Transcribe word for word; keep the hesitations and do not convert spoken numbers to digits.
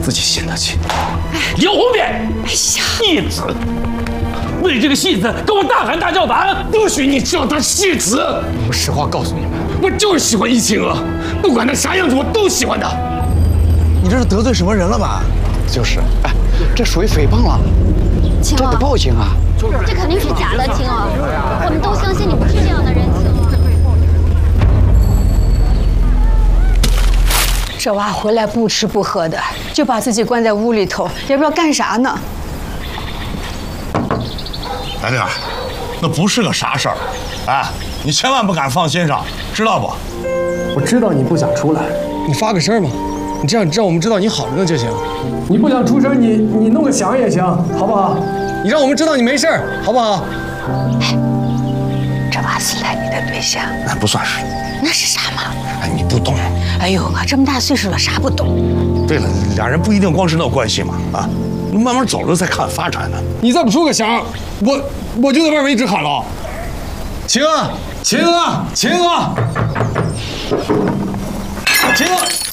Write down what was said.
自己信得起。姚红莲，哎呀，戏子，为这个戏子跟我大喊大叫的，不许你叫他戏子！我实话告诉你们，我就是喜欢易清娥，不管他啥样子，我都喜欢他。 你这是得罪什么人了吧？ 就是，哎，这属于诽谤了， 青娥， 这得报警啊！ 这肯定是假的，青娥，我们都相信你不是这样的人，青娥。 这娃回来不吃不喝的，就把自己关在屋里头，也不知道干啥呢。 白丽儿，那不是个啥事儿，哎，你千万不敢放心上，知道不？ 我知道你不想出来，你发个声嘛，你这样让我们知道你好着呢就行。你不想出声，你你弄个响也行，好不好？你让我们知道你没事儿，好不好？ 哎，这娃是来你的对象？ 那不算是。 那是啥嘛？ 哎，你不懂。 哎呦，我这么大岁数了，啥不懂？ 对了，俩人不一定光是那关系嘛，啊，你慢慢走着再看发展呢。 你再不出个响，我我就在外面一直喊了。晴娥，晴娥，晴娥，晴娥。